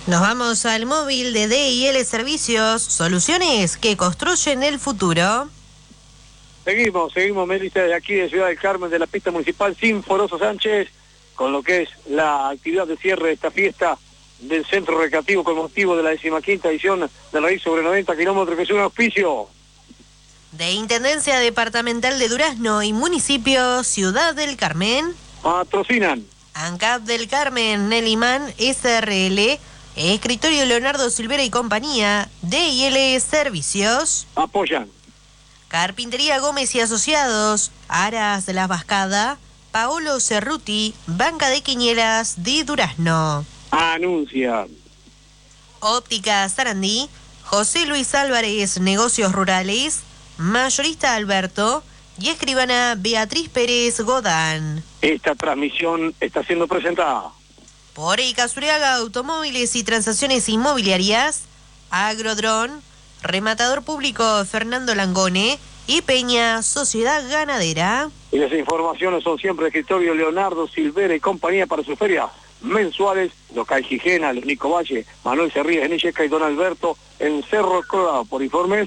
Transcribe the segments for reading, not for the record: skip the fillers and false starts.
Nos vamos al móvil de D&L Servicios, soluciones que construyen el futuro. Seguimos, Melissa, de aquí de Ciudad del Carmen, de la pista municipal Sinforoso Sánchez, con lo que es la actividad de cierre de esta fiesta del Centro Recreativo con motivo de la 15ª edición de Raíz sobre 90 kilómetros, que es un auspicio de Intendencia Departamental de Durazno y Municipio Ciudad del Carmen. Patrocinan ANCAP del Carmen, Neliman, SRL, Escritorio Leonardo Silvera y compañía, D&L Servicios. Apoyan Carpintería Gómez y Asociados, Aras La Vascada, Paolo Cerruti, Banca de Quinielas de Durazno. Anuncia Óptica Sarandí, José Luis Álvarez, Negocios Rurales, Mayorista Alberto y escribana Beatriz Pérez Godán. Esta transmisión está siendo presentada por Icazuriaga Automóviles y Transacciones Inmobiliarias, Agrodrón, Rematador Público Fernando Langone y Peña Sociedad Ganadera. Y las informaciones son siempre de Escritorio Leonardo Silvera y compañía para sus ferias mensuales, Local Gijena, Los Nico Valle, Manuel Cerrillas, Enecheca y Don Alberto en Cerro Colorado. Por informes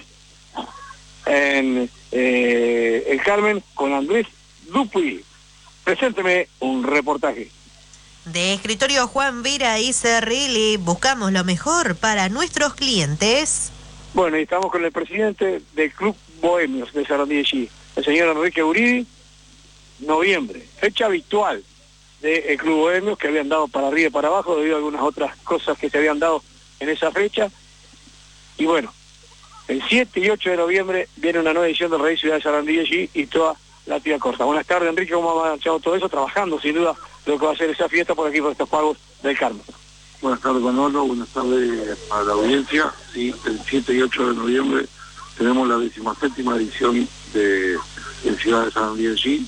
en El Carmen con Andrés Dupuy. Presénteme un reportaje. De Escritorio Juan Vera SRL, buscamos lo mejor para nuestros clientes. Bueno, y estamos con el presidente del Club Bohemios de Sarandí, el señor Enrique Uridi. Noviembre, fecha habitual del Club Bohemios, que habían dado para arriba y para abajo debido a algunas otras cosas que se habían dado en esa fecha. Y bueno, el 7 y 8 de noviembre viene una nueva edición de Raíz Ciudad de Sarandí y toda la tía corta. Buenas tardes, Enrique, ¿cómo ha marchado todo eso? Trabajando, sin duda, lo que va a ser esa fiesta por aquí, por estos pagos del Carmen. Buenas tardes, Manolo, buenas tardes a la audiencia. Sí, el 7 y 8 de noviembre tenemos la 17ª edición de Ciudad de Sarandí,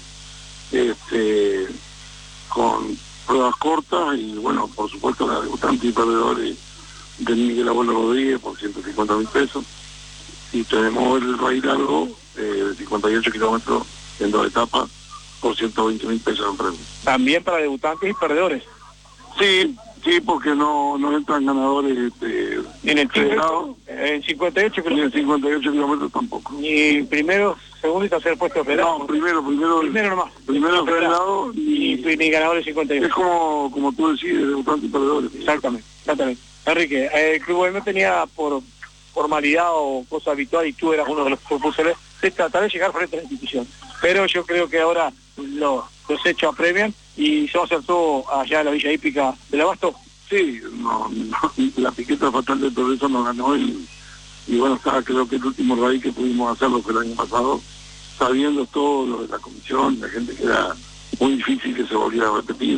con pruebas cortas y, bueno, por supuesto, la debutante y perdedores de Miguel Abuelo Rodríguez por 150.000 pesos. Y tenemos el raíz largo de 58 kilómetros en 2 etapas por 120.000 pesos en premio. También para debutantes y perdedores. Sí, porque no entran ganadores en el federado, en 58 kilómetros. Ni en 58 kilómetros tampoco. Ni primero, segundo y tercer puesto federado. No, primero nomás. Primero federado y ni ganadores 58. Es como tú decís, debutantes y perdedores. Exactamente. Enrique, el Club Bohemio tenía por formalidad o cosa habitual, y tú eras uno de los propulsores, de tratar de llegar frente a la institución. Pero yo creo que ahora los hechos apremian y se va a hacer todo allá en la Villa Hípica del Abasto. Sí, la piqueta fatal de Progreso nos ganó y bueno, creo que el último raíz que pudimos hacerlo fue el año pasado, sabiendo todo lo de la comisión, la gente, que era muy difícil que se volviera a repetir,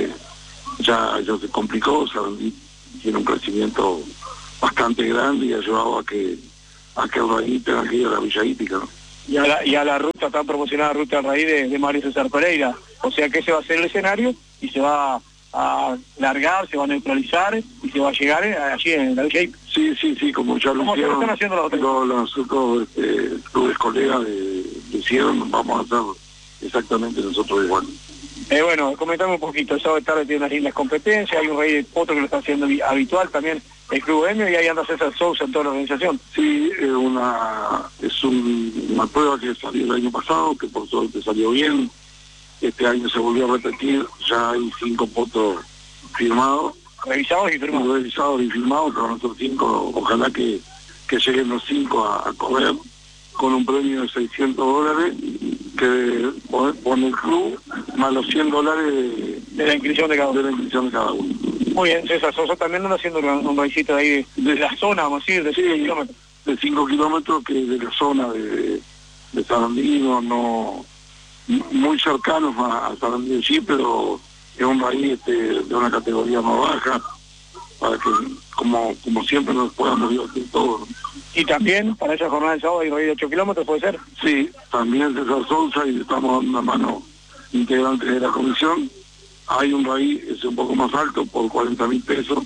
ya se complicó, Sarandí tiene un crecimiento bastante grande y ha llevado a que el raíz tenga que ir a la Villa Hípica, ¿no? Y a la ruta tan promocionada, ruta raíz de Mario César Pereira. O sea que ese va a ser el escenario y se va a largar, se va a neutralizar y se va a llegar allí en la Villa Hípica. Sí, como ya lo hicieron, están haciendo los otros clubes colegas lo hicieron, vamos a hacer exactamente nosotros igual. Bueno, comentame un poquito, el sábado de tarde tiene unas lindas competencias, hay un rey otro que lo está haciendo habitual también, el Club Bohemio, y ahí anda César Sousa en toda la organización. Sí, es una prueba que salió el año pasado, que por suerte salió bien. Este año se volvió a repetir, ya hay 5 potos firmados. Revisados y firmados, pero nosotros 5, ojalá que lleguen los 5 a correr, con un premio de $600 que pone el club, más los $100 de la inscripción de cada uno. Muy bien, César Sosa también anda haciendo un raicito de ahí de la zona, vamos a decir, de 5 kilómetros. De 5 kilómetros, que de la zona de Sarandí, no muy cercanos a Sarandí, sí, pero es un raíz de una categoría más baja, para que como siempre nos podamos divertir todos, ¿no? Y también para esa jornada del sábado hay raíz de 8 kilómetros, ¿puede ser? Sí, también César Sousa, y estamos dando una mano integrantes de la comisión. Hay un raíz, es un poco más alto, por 40.000 pesos,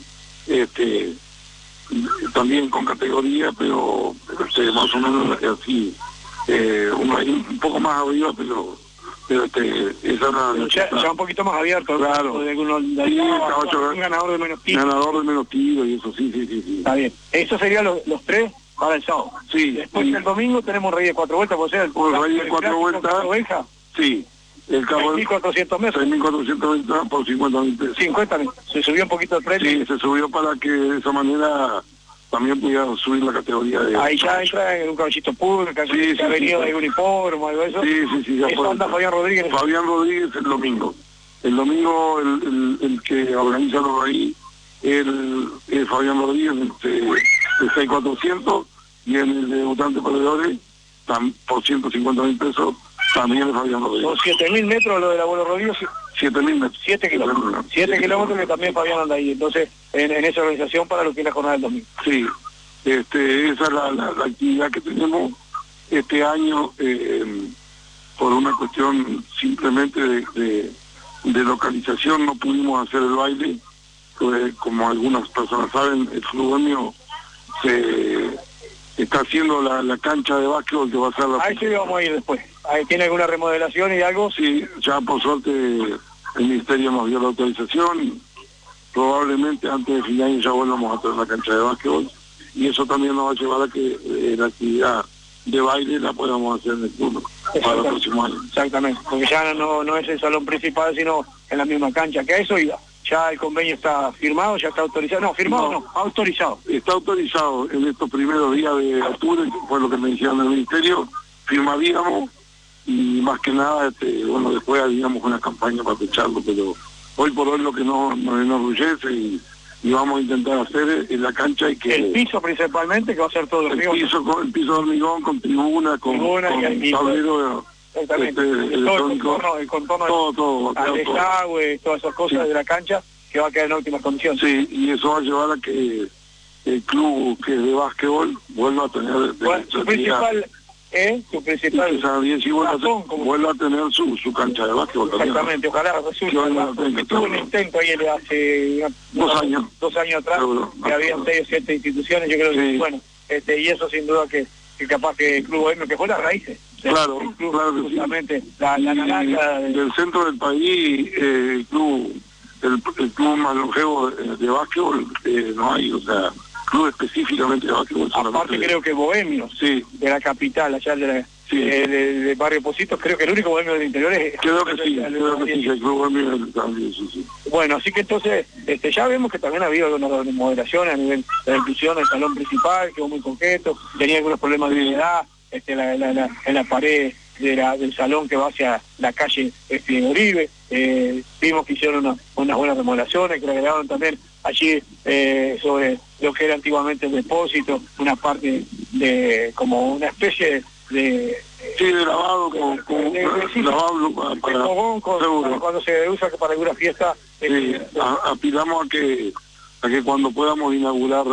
también con categoría, pero más o menos así, un raíz un poco más arriba, pero pero esa era ya un poquito más abierto. Claro. Un ganador de menos tiro. Ganador de menos tiro y eso, sí. Está bien. Esos serían los tres para el sábado. Sí. Después el domingo tenemos rey de 4 vueltas, ¿puede ser? El rey de 4 vueltas. Oveja. Sí. El cabo 6.400 metros. 6.400 metros por 50.000 pesos. 50.000. Se subió un poquito el precio. Sí, se subió para que de esa manera también pudiera subir la categoría de... Ahí ya entra en un caballito público, que ha venido de un hipódromo, algo de eso. Sí, ya eso anda Fabián Rodríguez. Fabián Rodríguez el domingo. El domingo el que organiza los ahí, el Fabián Rodríguez, de 6.400, y en el debutante perdedores, por 150.000 pesos, también es Fabián Rodríguez. Son 7.000 metros lo del abuelo Rodríguez. 7.000 metros. 7 kilómetros. 7 kilómetros que también Fabián anda ahí. Entonces, en esa organización para lo que es la jornada del domingo. Sí, esa es la actividad que tenemos este año, por una cuestión simplemente de localización no pudimos hacer el baile, pues, como algunas personas saben, el Club Bohemio se está haciendo la cancha de básquetbol que va a ser la... Ahí sí vamos a ir después. Ahí tiene alguna remodelación y algo. Sí, ya por suerte el Ministerio nos dio la autorización. Probablemente antes de fin de año ya volvamos a tener la cancha de básquetbol. Y eso también nos va a llevar a que la actividad de baile la podamos hacer en el club para el próximo año. Exactamente, porque ya no es el salón principal, sino en la misma cancha. Que a eso iba. Ya el convenio está firmado, ya está autorizado. No, firmado no, autorizado. Está autorizado en estos primeros días de octubre, que fue lo que me dijeron del Ministerio, firmaríamos y más que nada, bueno, después haríamos una campaña para fecharlo, pero hoy por hoy lo que nos enorgullece y vamos a intentar hacer en la cancha y que... El piso principalmente, que va a ser todo el piso de hormigón, con tribuna, con tablero... Exactamente, el contorno todo, al desagüe, todas esas cosas de la cancha que va a quedar en óptimas condiciones. Sí, y eso va a llevar a que el club que es de básquetbol vuelva a tener... su principal vuelva a tener su cancha de básquetbol. Exactamente, ojalá resulte. Tuvo un intento ahí hace 2 años atrás, que habían 6 o 7 instituciones, yo creo que, bueno, y eso sin duda que capaz que el Club Bohemio, que fue las raíces. Claro que justamente, sí. La naranja del centro del país, el club más longevo de básquetbol no hay, o sea, club específicamente de básquetbol. Aparte creo que Bohemio, de la capital, allá de Barrio Positos, creo que el único Bohemio del interior es... Creo que sí, el Club Bohemio también, sí. Bueno, así que entonces, ya vemos que también ha habido algunas remodelaciones a nivel de la inclusión del salón principal, quedó muy concreto, tenía algunos problemas de humedad, en la pared del salón que va hacia la calle Uribe, vimos que hicieron unas buenas remodelaciones, que le agregaron también allí sobre lo que era antiguamente el depósito, una parte de como una especie de lavado para cuando se usa para alguna fiesta. Aspiramos a que cuando podamos inaugurar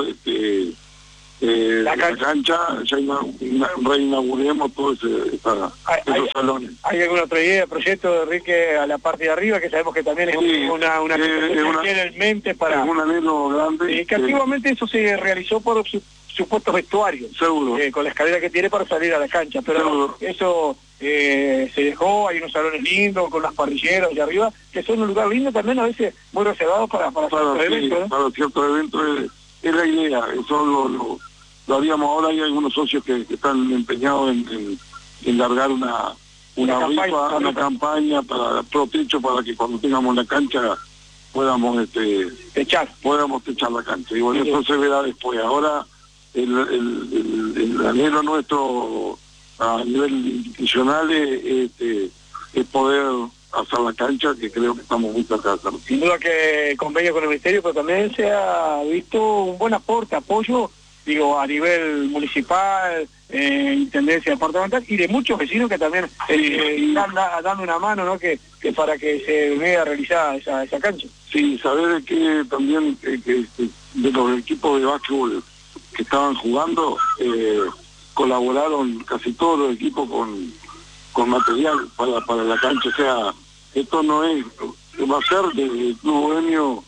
la cancha ya reinauguremos todos esos salones. ¿Hay alguna otra idea, proyecto de Enrique a la parte de arriba, que sabemos que también es una en mente para... Es un anhelo grande. Que antiguamente eso se realizó por supuestos vestuarios. Seguro. Con la escalera que tiene para salir a la cancha, pero seguro. Eso se dejó, hay unos salones lindos con las parrilleras allá arriba, que son un lugar lindo también a veces muy reservado para ciertos eventos. Para ciertos eventos es la idea, eso lo haríamos. Ahora hay algunos socios que están empeñados en largar una campaña para protecho, para que cuando tengamos la cancha podamos techar la cancha. Y bueno, eso se verá después. Ahora el anhelo nuestro a nivel institucional es poder hacer la cancha, que creo que estamos muy cerca de hacerlo. Sin duda que el convenio con el Ministerio, pero también se ha visto un buen apoyo, a nivel municipal, intendencia departamental, y de muchos vecinos que también están dando una mano, ¿no? Que para que se vea realizada esa cancha. Sí, saber que también que de los equipos de básquetbol que estaban jugando, colaboraron casi todos los equipos con material para la cancha. O sea, esto no va a ser del Club Bohemio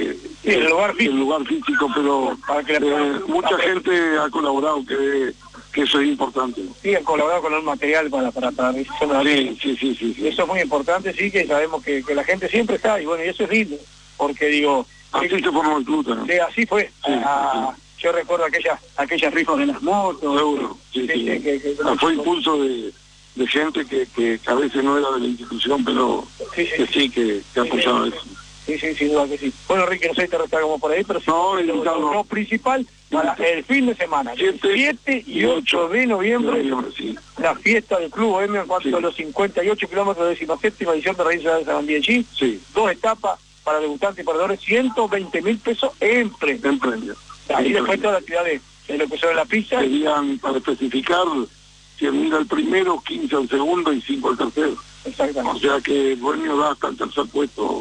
el lugar físico, pero mucha gente ha colaborado, que que eso es importante. Sí, han colaborado con el material para la realización de la sí. Eso es muy importante, sí, que sabemos que la gente siempre está, y bueno, y eso es lindo, porque digo... Así se formó el club también. Sí, así fue. Sí. Yo recuerdo aquellas rifas de las motos. Seguro, sí. Fue impulso de gente que a veces no era de la institución, pero que apoyaba eso. Sí, sin duda que sí. Bueno, Ricky, no sé si te retragamos por ahí, pero lo principal para el fin de semana, 7 y 8 de noviembre, la fiesta del Club Bohemio en cuanto a los 58 kilómetros de 17ª edición de Raíz de Sarandí de Chi. Sí. 2 etapas para debutantes y perdedores, 120.000 pesos en premio. Ahí después toda la actividad de lo que son la pista. Serían, para especificar, 100.000 al primero, 15 al segundo y 5 al tercero. Exactamente. O sea que el Bohemio da hasta el tercer puesto,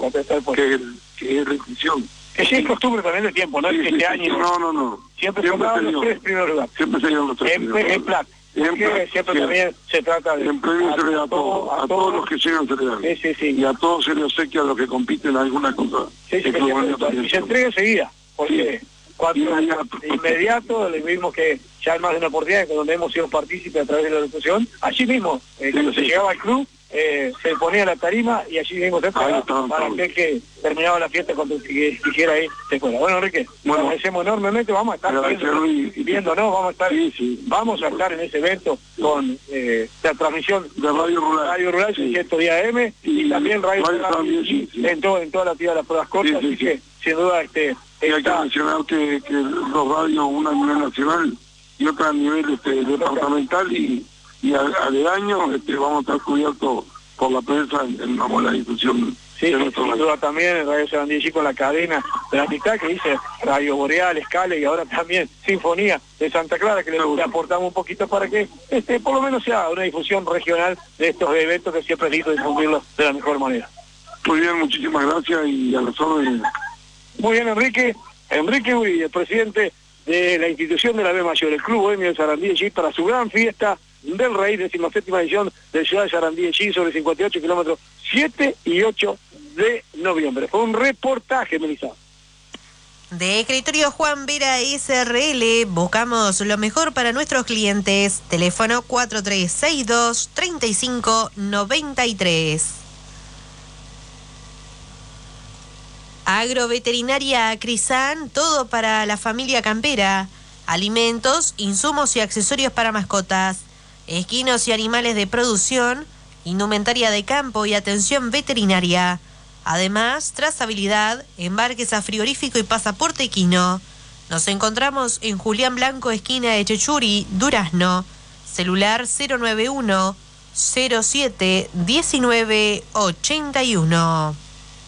que es restricción. Que sí es costumbre también del tiempo, ¿no? Sí, año. No. Siempre son los 3 primeros lugares. Siempre serían los 3 primeros lugares. En plata. Siempre también se trata de... En premio se le da a todos los que llegan se le da. Sí. Y a todos se le obsequia a los que compiten en alguna cosa. Y se entrega enseguida, porque inmediato, le vimos que ya hay más de una oportunidad, donde hemos sido partícipes a través de la locución, allí mismo, cuando se llegaba al club, se ponía la tarima y allí mismo se para aquel que terminaba la fiesta cuando quisiera ir se fuera. Bueno, Enrique, agradecemos enormemente, vamos a estar viéndonos, vamos a estar en ese evento con la transmisión de Radio Rural 110 AM y también Radio Rural en toda la actividad de las pruebas cortas, así que sin duda hay que mencionar que los radios, una a nivel nacional y otra a nivel departamental y aledaño vamos a estar cubiertos por la prensa en una buena difusión. Sí, sin duda también en Radio Sarandí con la cadena de la amistad que dice Radio Boreal, Escala y ahora también Sinfonía de Santa Clara, que le aportamos un poquito para que por lo menos sea una difusión regional de estos eventos que siempre es lindo difundirlos de la mejor manera. Muy bien, muchísimas gracias y a las órdenes. Muy bien, Enrique Uri, el presidente de la institución de la B Mayor, el Club Bohemio de Sarandí de Chi, para su gran fiesta del Rey, 17ª edición de Ciudad de Sarandí de Chi, sobre 58 kilómetros, 7 y 8 de noviembre. Fue un reportaje, Melissa. De Escritorio Juan Vera SRL, buscamos lo mejor para nuestros clientes. Teléfono 4362-3593. Agroveterinaria Crisan, todo para la familia campera. Alimentos, insumos y accesorios para mascotas. Equinos y animales de producción, indumentaria de campo y atención veterinaria. Además, trazabilidad, embarques a frigorífico y pasaporte equino. Nos encontramos en Julián Blanco, esquina Echechuri, Durazno. Celular 091 07 19 81.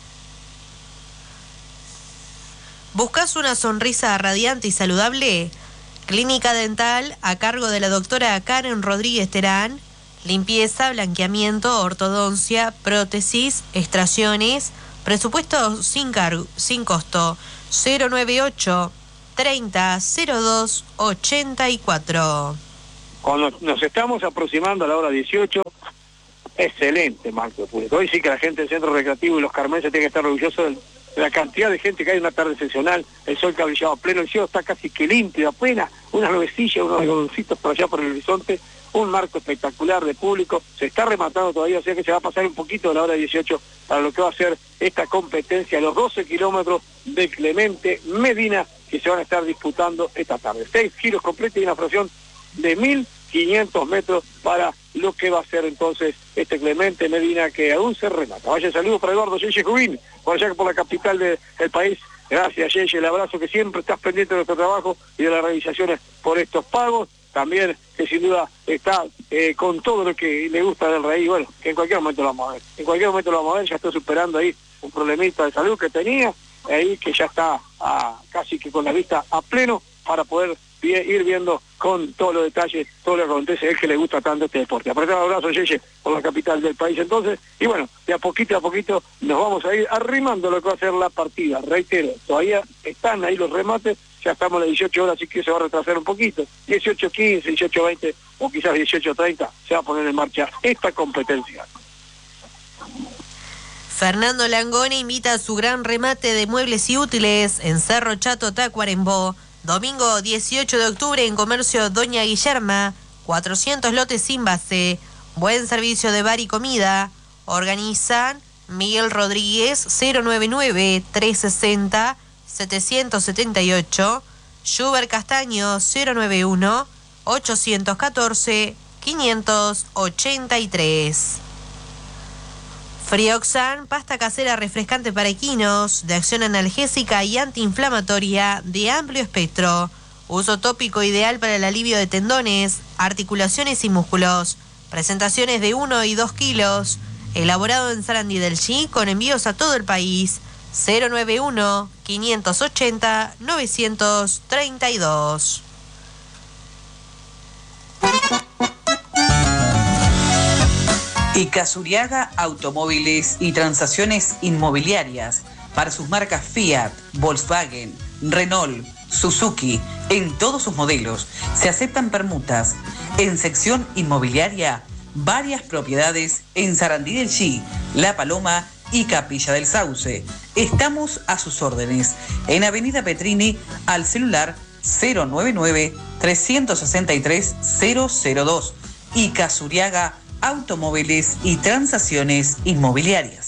¿Buscas una sonrisa radiante y saludable? Clínica dental a cargo de la doctora Karen Rodríguez Terán. Limpieza, blanqueamiento, ortodoncia, prótesis, extracciones. Presupuesto sin costo. 098 30 02 84. Cuando nos estamos aproximando a la hora 18, excelente marco de público. Hoy sí que la gente del Centro Recreativo y los carmenses tienen que estar orgullosos de la cantidad de gente que hay, una tarde excepcional, el sol que ha brillado a pleno, el cielo está casi que limpio, apenas unas nubecillas, unos algodoncitos por allá por el horizonte, un marco espectacular de público, se está rematando todavía, o sea que se va a pasar un poquito de la hora 18 para lo que va a ser esta competencia, los 12 kilómetros de Clemente Medina, que se van a estar disputando esta tarde. 6 giros completos y una fracción de 1.500 metros para lo que va a ser entonces este Clemente Medina, que aún se remata. Vaya saludos para Eduardo Yeye Jubín, por allá por la capital del país. Gracias, Yeye, el abrazo, que siempre estás pendiente de nuestro trabajo y de las realizaciones por estos pagos. También que sin duda está con todo lo que le gusta del Rey, bueno, que en cualquier momento lo vamos a ver. En cualquier momento lo vamos a ver, ya está superando ahí un problemita de salud que tenía, ahí que ya está casi que con la vista a pleno para poder ir viendo con todos los detalles, todo lo que acontece, es que le gusta tanto este deporte. Apretado abrazo, Yeye, por la capital del país entonces, y bueno, de a poquito nos vamos a ir arrimando lo que va a ser la partida. Reitero, todavía están ahí los remates, ya estamos a las 18 horas, así que se va a retrasar un poquito, 18:15, 18:20 o quizás 18:30, se va a poner en marcha esta competencia. Fernando Langone invita a su gran remate de muebles y útiles en Cerro Chato, Tacuarembó, Domingo 18 de octubre en Comercio Doña Guillerma, 400 lotes sin base, buen servicio de bar y comida. Organizan Miguel Rodríguez 091-360-778, Schubert Castaño 091-814-583. Frioxan, pasta casera refrescante para equinos, de acción analgésica y antiinflamatoria de amplio espectro. Uso tópico ideal para el alivio de tendones, articulaciones y músculos. Presentaciones de 1 y 2 kilos. Elaborado en Sarandí del Chi con envíos a todo el país. 091-580-932. Icazuriaga Automóviles y Transacciones Inmobiliarias para sus marcas Fiat, Volkswagen, Renault, Suzuki, en todos sus modelos. Se aceptan permutas. En sección inmobiliaria, varias propiedades en Sarandí del Chi, La Paloma y Capilla del Sauce. Estamos a sus órdenes en Avenida Petrini al celular 099-363-002. Icazuriaga Automóviles y Transacciones Inmobiliarias.